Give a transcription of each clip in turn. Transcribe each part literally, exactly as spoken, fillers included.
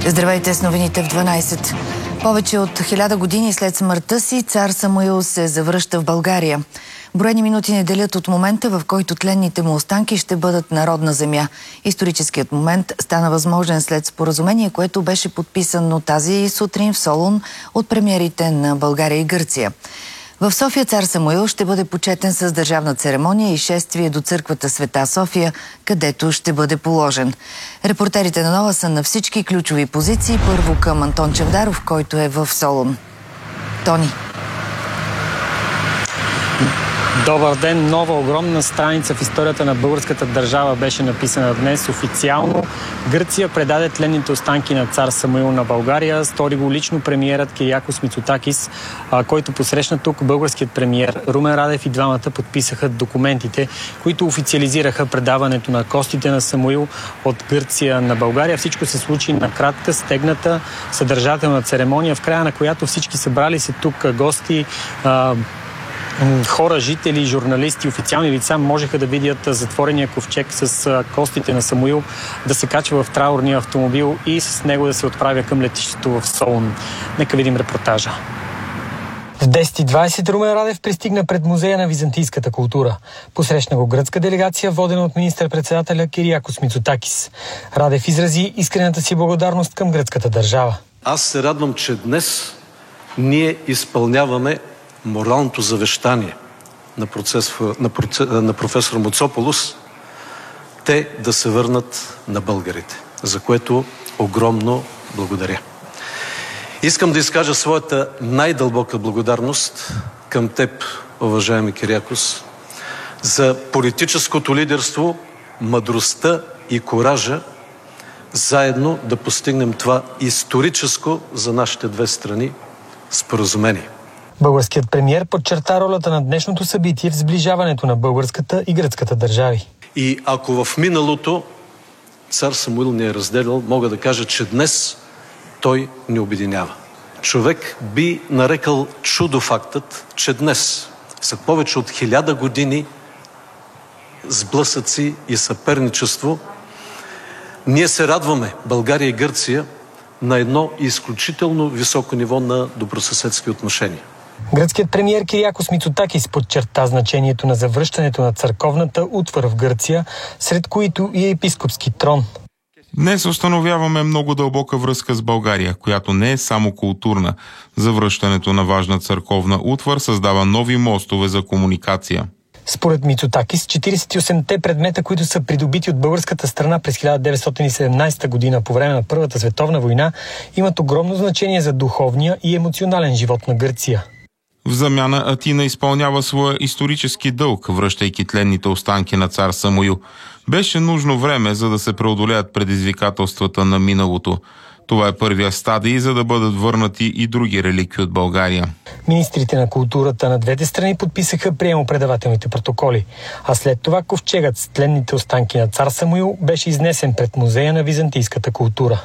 Здравейте с новините в дванайсет. Повече от хиляда години след смъртта си цар Самуил се завръща в България. Броени минути не делят от момента, в който тленните му останки ще бъдат народна земя. Историческият момент стана възможен след споразумение, което беше подписано тази сутрин в Солун от премиерите на България и Гърция. В София цар Самуил ще бъде почетен с държавна церемония и шествие до църквата Света София, където ще бъде положен. Репортерите на Нова са на всички ключови позиции. Първо към Антон Чавдаров, който е в Солун. Тони. Добър ден! Нова огромна страница в историята на българската държава беше написана днес официално. Гърция предаде тленните останки на цар Самуил на България. Стори го лично премиерът Кириакос Мицотакис, който посрещна тук българският премиер Румен Радев и двамата подписаха документите, които официализираха предаването на костите на Самуил от Гърция на България. Всичко се случи на кратка, стегната, съдържателна церемония, в края на която всички събрали се тук гости, хора, жители, журналисти, официални лица можеха да видят затворения ковчег с костите на Самуил, да се качва в траурния автомобил и с него да се отправя към летището в Солун. Нека видим репортажа. В десет и двайсет Румен Радев пристигна пред музея на византийската култура. Посрещна го гръцка делегация, водена от министър-председателя Кириакос Мицотакис. Радев изрази искрената си благодарност към гръцката държава. Аз се радвам, че днес ние изпълняваме моралното завещание на, процес, на, процес, на професор Муцополос, те да се върнат на българите, за което огромно благодаря. Искам да изкажа своята най-дълбока благодарност към теб, уважаеми Кириакос, за политическото лидерство, мъдростта и коража заедно да постигнем това историческо за нашите две страни споразумение. Българският премиер подчерта ролята на днешното събитие в сближаването на българската и гръцката държави. И ако в миналото цар Самуил ни е разделял, мога да кажа, че днес той ни обединява. Човек би нарекал чудо фактът, че днес, след повече от хиляда години сблъсъци и съперничество, ние се радваме, България и Гърция, на едно изключително високо ниво на добросъседски отношения. Гръцкият премиер Кириакос Мицотакис подчерта значението на завръщането на църковната утвар в Гърция, сред които и епископски трон. Днес установяваме много дълбока връзка с България, която не е само културна. Завръщането на важна църковна утвар създава нови мостове за комуникация. Според Мицотакис, четирийсет и осемте предмета, които са придобити от българската страна през хиляда деветстотин и седемнадесета година по време на Първата световна война, имат огромно значение за духовния и емоционален живот на Гърция. В замяна Атина изпълнява своя исторически дълг, връщайки тленните останки на цар Самуил. Беше нужно време, за да се преодолеят предизвикателствата на миналото. Това е първия стадий, за да бъдат върнати и други реликви от България. Министрите на културата на двете страни подписаха приемо-предавателните протоколи, а след това ковчегът с тленните останки на цар Самуил беше изнесен пред музея на византийската култура.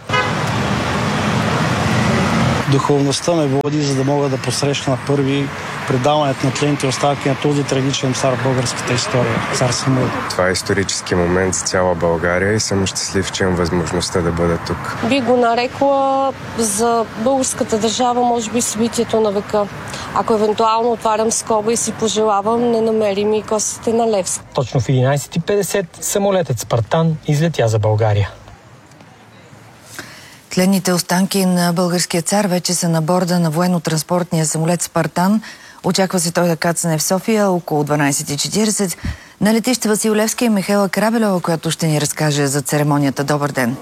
Духовността ме води, за да мога да посрещна първи предаването на тлените останки на този трагичен цар в българската история, цар Самуил. Това е исторически момент за цяла България и съм щастлив, че имам възможността да бъда тук. Би го нарекла за българската държава, може би, събитието на века. Ако евентуално отварям скоба и си пожелавам, не намерим и костите на Левски. Точно в единадесет и петдесет самолетът Спартан излетя за България. Тленните останки на българския цар вече са на борда на военно-транспортния самолет Спартан. Очаква се той да кацне в София около дванадесет и четиридесет. На летище Васил Левски е Михайла Крабелева, която ще ни разкаже за церемонията. Добър ден!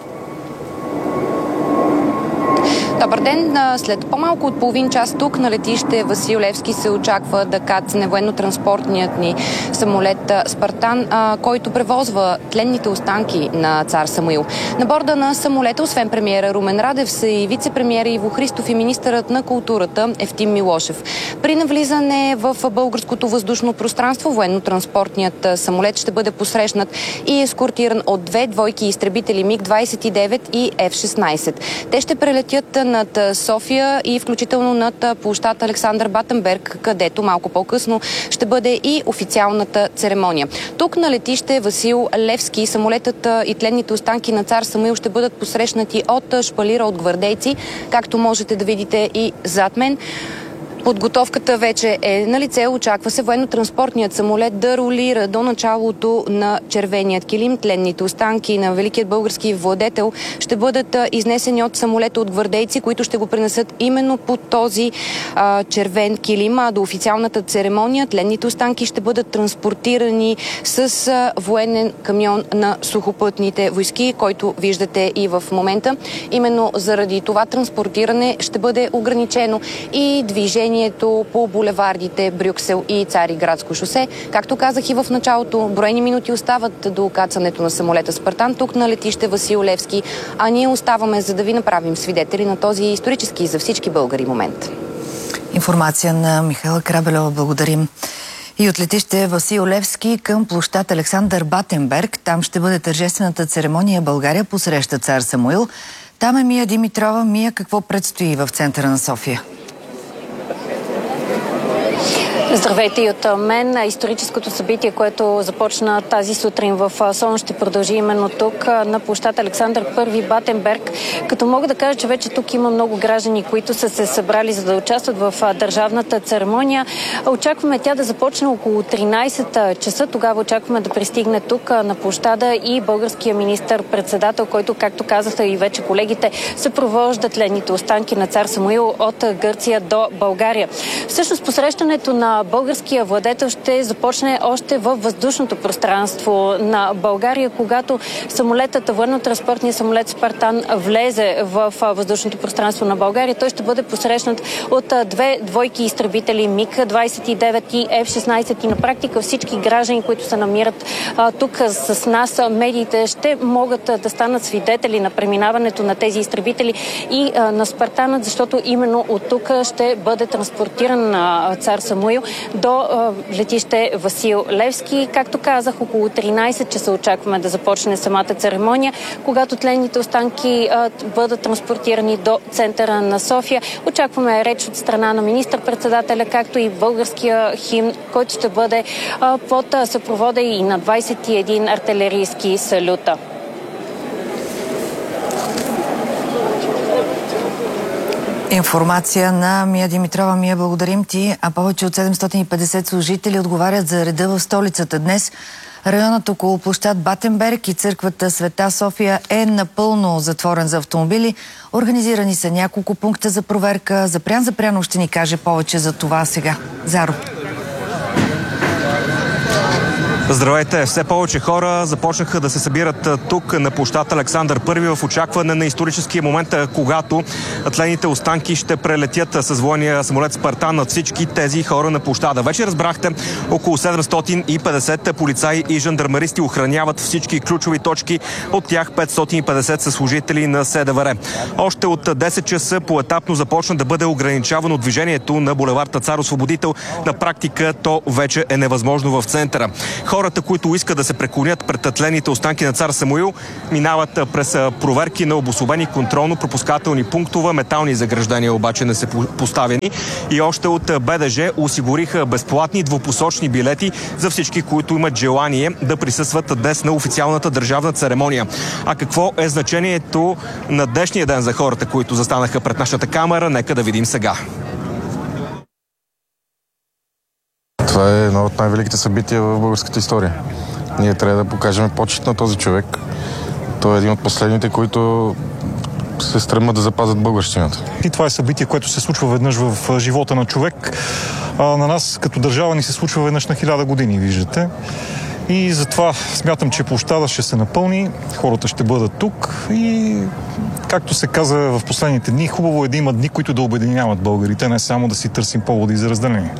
Добър ден! След по-малко от половин час тук на летище Васил Левски се очаква да кацне военно-транспортният ни самолет Спартан, който превозва тленните останки на цар Самуил. На борда на самолета, освен премиера Румен Радев, са и вице-премиера Иво Христов и министърът на културата Евтим Милошев. При навлизане в българското въздушно пространство, военно-транспортният самолет ще бъде посрещнат и ескортиран от две двойки изтребители МиГ двадесет и девет и Еф шестнадесет. Те ще прелетят над София и включително над площад Александър Батенберг, където малко по-късно ще бъде и официалната церемония. Тук на летище Васил Левски самолетът и тленните останки на цар Самуил ще бъдат посрещнати от шпалира от гвардейци, както можете да видите и зад мен. Подготовката вече е на лице. Очаква се военно-транспортният самолет да ролира до началото на червеният килим. Тленните останки на великият български владетел ще бъдат изнесени от самолета от гвардейци, които ще го пренесат именно по този а, червен килим. А до официалната церемония тленните останки ще бъдат транспортирани с а, военен камион на сухопътните войски, който виждате и в момента. Именно заради това транспортиране ще бъде ограничено и движение по булевардите Брюксел и Цариградско шосе. Както казах и в началото, броени минути остават до кацането на самолета Спартан тук на летище Васил Левски, а ние оставаме, за да ви направим свидетели на този исторически за всички българи момент. Информация на Михайла Крабелева. Благодарим. И от летище Васил Левски към площад Александър Батенберг. Там ще бъде тържествената церемония България посреща цар Самуил. Там е Мия Димитрова. Мия, какво предстои в центъра на София? Здравейте и от мен. Историческото събитие, което започна тази сутрин в Солун, ще продължи именно тук на площад Александър Първи Батенберг. Като мога да кажа, че вече тук има много граждани, които са се събрали за да участват в държавната церемония. Очакваме тя да започне около тринайсет часа. Тогава очакваме да пристигне тук на площада и българския министър-председател, който, както казаха и вече колегите, съпровожда тленните останки на цар Самуил от Гърция до България. Всъщност посрещането на българския владетел ще започне още във въздушното пространство на България, когато самолетът, военно-транспортният самолет Спартан влезе в въздушното пространство на България. Той ще бъде посрещнат от две двойки изтребители МиГ двайсет и девет и Еф шестнайсет и на практика всички граждани, които се намират а, тук с нас, медиите, ще могат да станат свидетели на преминаването на тези изтребители и а, на Спартанът, защото именно от тук ще бъде транспортиран а, цар Самуил до а, летище Васил Левски. Както казах, около тринайсет часа очакваме да започне самата церемония, когато тленните останки а, бъдат транспортирани до центъра на София. Очакваме реч от страна на министър-председателя, както и българския химн, който ще бъде а, под а, съпровода и на двайсет и един артилерийски салюта. Информация на Мия Димитрова. Мия, благодарим ти. А повече от седемстотин и петдесет служители отговарят за реда в столицата днес. Районът около площад Батенберг и църквата Света София е напълно затворен за автомобили. Организирани са няколко пункта за проверка. Запрян Запрянов ще ни каже повече за това сега. Заро. Здравейте! Все повече хора започнаха да се събират тук на площад Александър Първи в очакване на историческия момент, когато тленните останки ще прелетят с военния самолет Спартан над всички тези хора на площада. Вече разбрахте, около седемстотин и петдесет полицаи и жандармеристи охраняват всички ключови точки. От тях петстотин и петдесет са служители на СДВР. Още от десет часа поетапно започна да бъде ограничавано движението на булевард Цар Освободител. На практика то вече е невъзможно в центъра. Хората, които искат да се преклонят пред тленните останки на цар Самуил, минават през проверки на обособени контролно-пропускателни пунктове. Метални заграждения обаче не са поставени. И още от БДЖ осигуриха безплатни двупосочни билети за всички, които имат желание да присъстват днес на официалната държавна церемония. А какво е значението на днешния ден за хората, които застанаха пред нашата камера? Нека да видим сега. Това е едно от най-великите събития в българската история. Ние трябва да покажем почет на този човек. Той е един от последните, които се стремят да запазят българщината. И това е събитие, което се случва веднъж в живота на човек. А на нас като държава ни се случва веднъж на хиляда години, виждате. И затова смятам, че площада ще се напълни, хората ще бъдат тук и, както се каза в последните дни, хубаво е да има дни, които да обединяват българите, не само да си търсим поводи за разделение.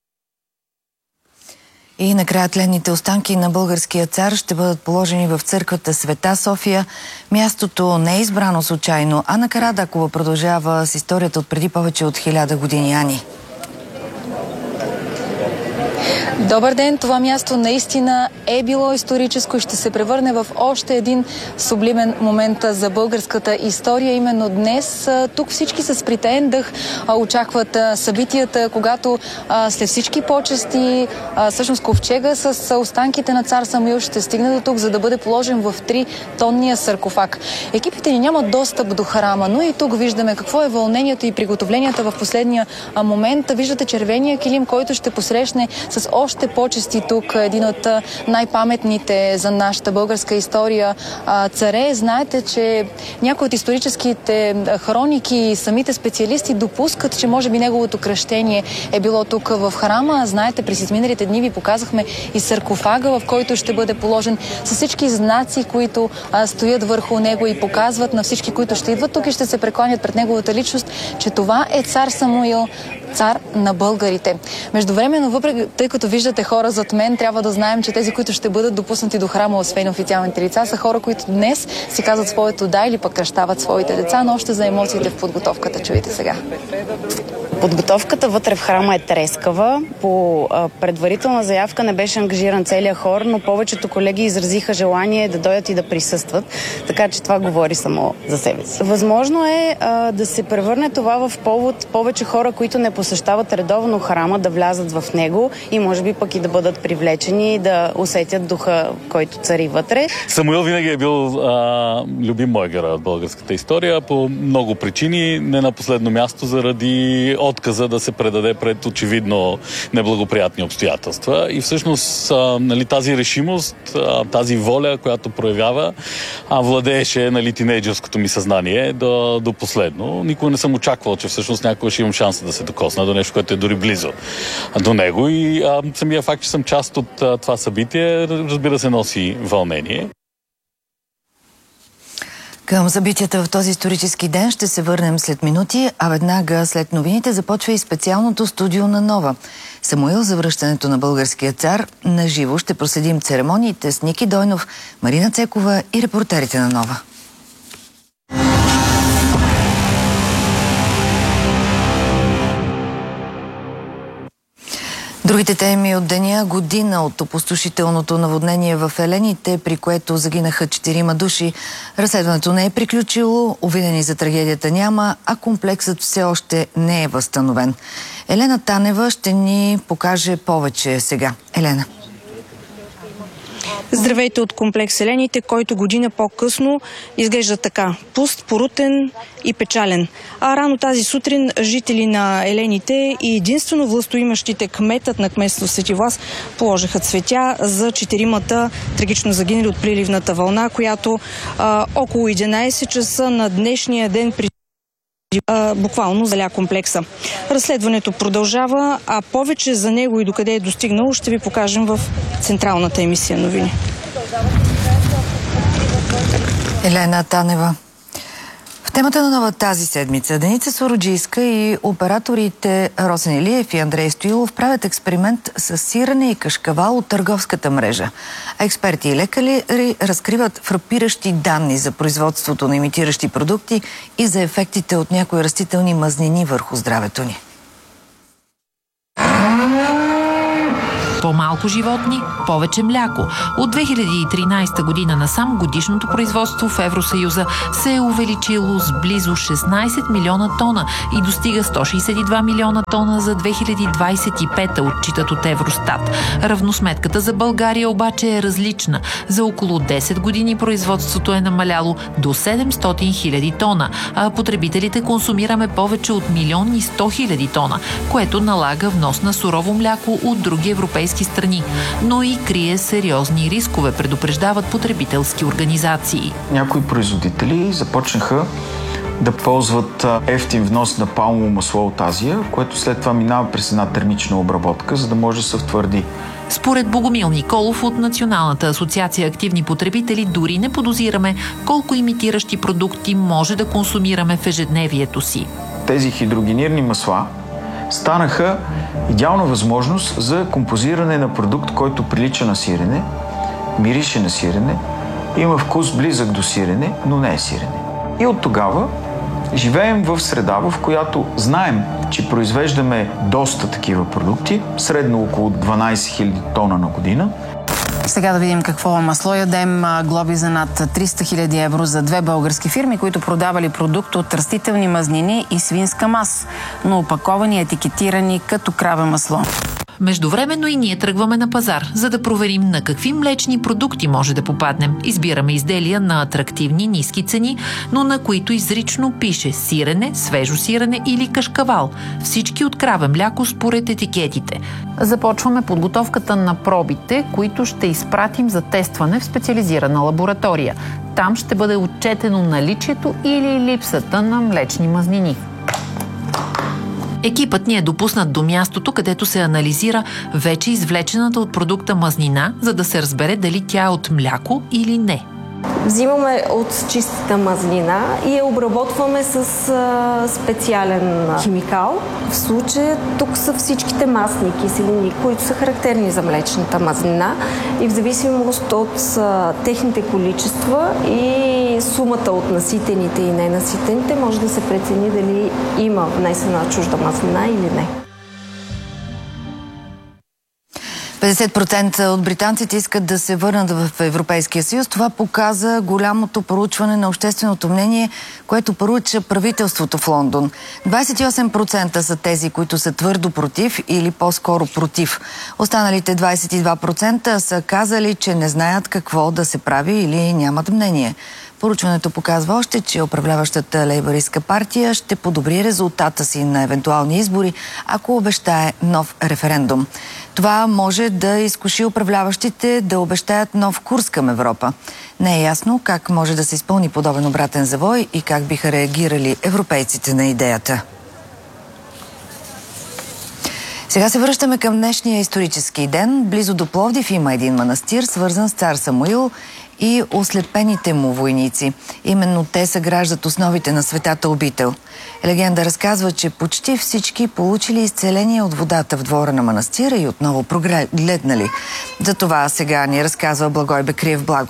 И накрая тленните останки на българския цар ще бъдат положени в църквата Света София. Мястото не е избрано случайно. Ана Карадакова продължава с историята от преди повече от хиляда години. Ани. Добър ден! Това място наистина е било историческо и ще се превърне в още един сублимен момент за българската история. Именно днес тук всички с притаен дъх очакват събитията, когато след всички почести всъщност ковчега с останките на цар Самуил ще стигне до тук, за да бъде положен в три тонния саркофаг. Екипите ни нямат достъп до храма, но и тук виждаме какво е вълнението и приготовленията в последния момент. Виждате червения килим, който ще посрещне с още почести тук един от най-паметните за нашата българска история царе. Знаете, че някои от историческите хроники и самите специалисти допускат, че може би неговото кръщение е било тук в храма. Знаете, през изминалите дни ви показахме и саркофага, в който ще бъде положен с всички знаци, които стоят върху него и показват на всички, които ще идват тук и ще се прекланят пред неговата личност, че това е цар Самуил, цар на българите. Междувременно, въпреки, тъй като виждате хора зад мен, трябва да знаем, че тези, които ще бъдат допуснати до храма, освен официалните лица, са хора, които днес си казват своето да или пък кръщават своите деца, но още за емоциите в подготовката чуете сега. Подготовката вътре в храма е трескава. По а, предварителна заявка не беше ангажиран целият хор, но повечето колеги изразиха желание да дойдат и да присъстват, така че това говори само за себе си. Възможно е а, да се превърне това в повод повече хора, които не посещават редовно храма, да влязат в него и може би пък и да бъдат привлечени и да усетят духа, който цари вътре. Самуил винаги е бил а, любим мой герой от българската история по много причини, не на последно място заради отказа да се предаде пред очевидно неблагоприятни обстоятелства. И всъщност а, нали, тази решимост, а, тази воля, която проявява, а, владееше нали, тинейджърското ми съзнание до, до последно. Никога не съм очаквал, че всъщност някога ще имам шанса да се докосна до нещо, което е дори близо до него. И а, самия факт, че съм част от а, това събитие, разбира се, носи вълнение. Към събитията в този исторически ден ще се върнем след минути, а веднага след новините започва и специалното студио на Нова. Самуил за връщането на българския цар. На живо ще проследим церемониите с Ники Дойнов, Марина Цекова и репортерите на Нова. Другите теми от деня: година от опустошителното наводнение в Елените, при което загинаха четирима души. Разследването не е приключило, обвинени за трагедията няма, а комплексът все още не е възстановен. Елена Танева ще ни покаже повече сега. Елена. Здравейте от комплекс Елените, който година по-късно изглежда така: пуст, порутен и печален. А рано тази сутрин жители на Елените и единствено властоимащите кметът на кметство Свети Влас положиха цветя за четиримата трагично загинали от приливната вълна, която а, около единайсет часа на днешния ден при буквално заля комплекса. Разследването продължава, а повече за него и докъде е достигнало ще ви покажем в централната емисия новини. Елена Танева. В темата на Нова тази седмица Деница Сороджийска и операторите Росен Илиев и Андрей Стоилов правят експеримент с сирене и кашкавал от търговската мрежа. А експерти и лекари разкриват фрапиращи данни за производството на имитиращи продукти и за ефектите от някои растителни мазнини върху здравето ни. По-малко животни, повече мляко. От две хиляди и тринайсета година насам годишното производство в Евросъюза се е увеличило с близо шестнайсет милиона тона и достига сто шейсет и два милиона тона за две хиляди двайсет и пета, отчитат от Евростат. Равносметката за България обаче е различна. За около десет години производството е намаляло до седемстотин хиляди тона, а потребителите консумираме повече от милион и сто хиляди тона, което налага внос на сурово мляко от други европейски страни, но и крие сериозни рискове, предупреждават потребителски организации. Някои производители започнаха да ползват евтин внос на палмово масло от Азия, което след това минава през една термична обработка, за да може да се втвърди. Според Богомил Николов от Националната асоциация активни потребители, дори не подозираме колко имитиращи продукти може да консумираме в ежедневието си. Тези хидрогенирани масла станаха идеална възможност за композиране на продукт, който прилича на сирене, мирише на сирене, има вкус близък до сирене, но не е сирене. И от тогава Живеем в среда, в която знаем, че произвеждаме доста такива продукти, средно около дванайсет хиляди тона на година. Сега да видим какво масло ядем. Глоби за над триста хиляди евро за две български фирми, които продавали продукт от растителни мазнини и свинска мас, но опаковани и етикетирани като краве масло. Междувременно и ние тръгваме на пазар, за да проверим на какви млечни продукти може да попаднем. Избираме изделия на атрактивни, ниски цени, но на които изрично пише сирене, свежо сирене или кашкавал. Всички от краве мляко според етикетите. Започваме подготовката на пробите, които ще изпратим за тестване в специализирана лаборатория. Там ще бъде отчетено наличието или липсата на млечни мазнини. Екипът ни е допуснат до мястото, където се анализира вече извлечената от продукта мазнина, за да се разбере дали тя е от мляко или не. Взимаме от чистата мазнина и я обработваме с а, специален химикал. В случая тук са всичките масни киселини, които са характерни за млечната мазнина и в зависимост от а, техните количества и сумата от наситените и ненаситените може да се прецени дали има внесена чужда мазнина или не. петдесет процента от британците искат да се върнат в Европейския съюз. Това показа голямото проучване на общественото мнение, което поръча правителството в Лондон. двадесет и осем процента са тези, които са твърдо против или по-скоро против. Останалите двадесет и два процента са казали, че не знаят какво да се прави или нямат мнение. Поручването показва още, че управляващата лейбористка партия ще подобри резултата си на евентуални избори, ако обещае нов референдум. Това може да изкуши управляващите да обещаят нов курс към Европа. Не е ясно как може да се изпълни подобен обратен завой и как биха реагирали европейците на идеята. Сега се връщаме към днешния исторически ден. Близо до Пловдив има един манастир, свързан с цар Самуил и ослепените му войници. Именно те съграждат основите на светата обител. Легенда разказва, че почти всички получили изцеление от водата в двора на манастира и отново прогледнали. За това сега ни разказва Благой Бекриев. Благо.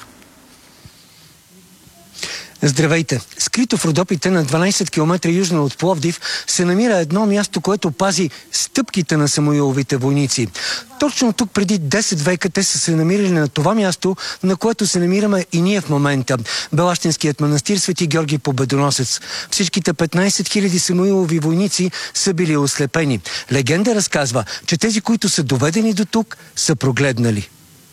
Здравейте! Скрито в Родопите на дванайсет километра южно от Пловдив се намира едно място, което пази стъпките на Самуиловите войници. Точно тук преди десет века те са се намирали на това място, на което се намираме и ние в момента. Белащинският манастир Свети Георги Победоносец. Всичките петнайсет хиляди Самуилови войници са били ослепени. Легенда разказва, че тези, които са доведени до тук, са прогледнали.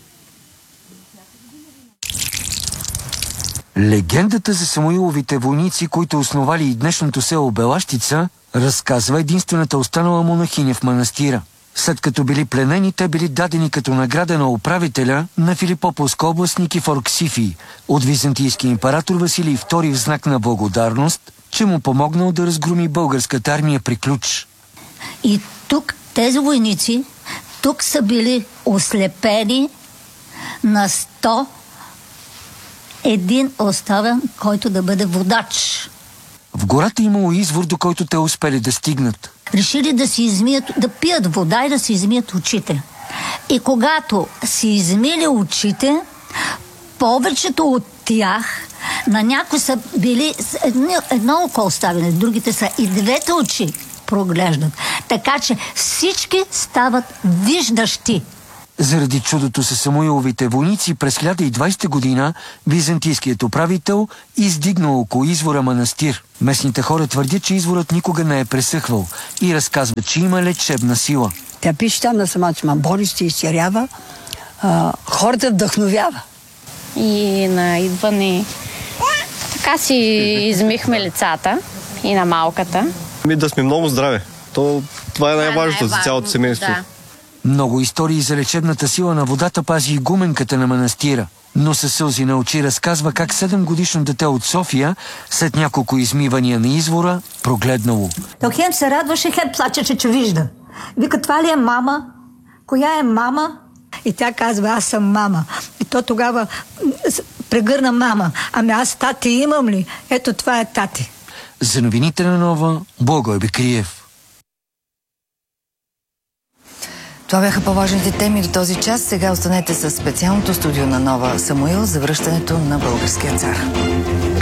Легендата за Самуиловите войници, които основали и днешното село Белащица, разказва единствената останала монахиня в манастира. След като били пленени, те били дадени като награда на управителя на Филипополска област Никифор Ксифий от византийски император Василий втори в знак на благодарност, че му помогнал да разгроми българската армия при Ключ. И тук тези войници, тук са били ослепени на сто един оставен, който да бъде водач. В гората имало извор, до който те успели да стигнат. Решили да си измият, да пият вода и да си измият очите. И когато си измили очите, повечето от тях, на някои са били едно, едно око оставени, другите са и двете очи проглеждат. Така че всички стават виждащи. Заради чудото с Самуиловите войници през хиляда и двадесета година византийският управител издигнал около извора манастир. Местните хора твърдят, че изворът никога не е пресъхвал и разказват, че има лечебна сила. Тя пише там на самата ма, болести изцерява, хората вдъхновява. И на идване така си измихме лицата и на малката. Ми да сме много здраве. То, това е най-важното за цялото семейство. Да. Много истории за лечебната сила на водата пази и гуменката на манастира. Но със сълзи на очи разказва как седемгодишно дете от София, след няколко измивания на извора, прогледнало. То хем се радваше, хем плачеше, че вижда. Вика, това ли е мама? Коя е мама? И тя казва, аз съм мама. И то тогава прегърна мама. Ами аз тати имам ли? Ето това е тати. За новините на Нова, Благой Бекриев. Това бяха по-важните теми до този час. Сега останете с специалното студио на Нова Самуил за връщането на българския цар.